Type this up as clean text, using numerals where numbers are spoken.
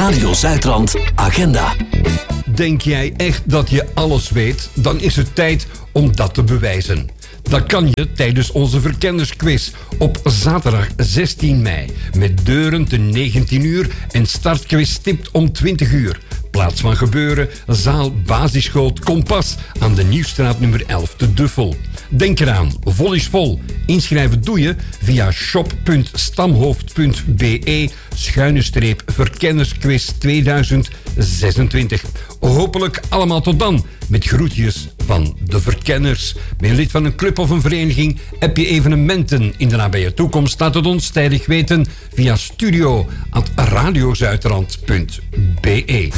Radio Zuidrand Agenda. Denk jij echt dat je alles weet? Dan is het tijd om dat te bewijzen. Dat kan je tijdens onze verkennersquiz op zaterdag 16 mei. Met deuren te 19 uur en startquiz stipt om 20 uur. Plaats van gebeuren, zaal Basisschool Kompas aan de Nieuwstraat nummer 11 te Duffel. Denk eraan, vol is vol. Inschrijven doe je via shop.stamhoofd.be/verkennersquiz 2026. Hopelijk allemaal tot dan. Met groetjes van de verkenners. Ben je lid van een club of een vereniging? Heb je evenementen in de nabije toekomst? Laat het ons tijdig weten via studio@radiozuidrand.be.